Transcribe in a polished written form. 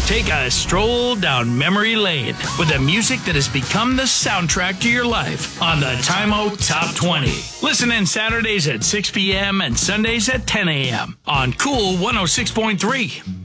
Take a stroll down memory lane with the music that has become the soundtrack to your life on the Time Out Top 20. Listen in Saturdays at 6 p.m. and Sundays at 10 a.m. on Cool 106.3.